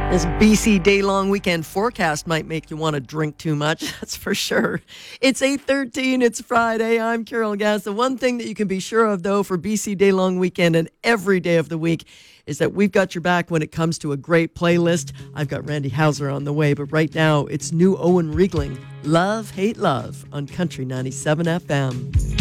This BC day-long weekend forecast might make you want to drink too much, that's for sure. It's 8:13, it's Friday. I'm Carol Gass. The one thing that you can be sure of, though, for BC day-long weekend and every day of the week is that we've got your back when it comes to a great playlist. I've got Randy Houser on the way, but right now it's new Owen Riegling, Love, Hate, Love on Country 97 FM.